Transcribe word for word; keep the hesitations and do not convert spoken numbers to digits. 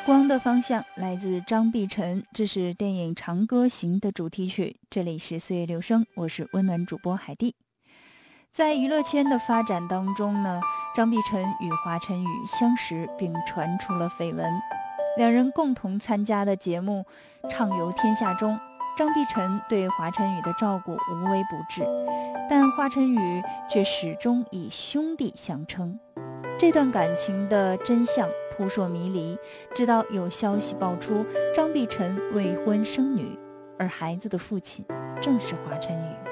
光的方向来自张碧晨，这是电影《长歌行》的主题曲。这里是岁月留声，我是温暖主播海蒂。在娱乐圈的发展当中呢，张碧晨与华晨宇相识，并传出了绯闻。两人共同参加的节目《畅游天下》中，张碧晨对华晨宇的照顾无微不至，但华晨宇却始终以兄弟相称。这段感情的真相扑朔迷离，直到有消息爆出张碧晨未婚生女，而孩子的父亲正是华晨宇。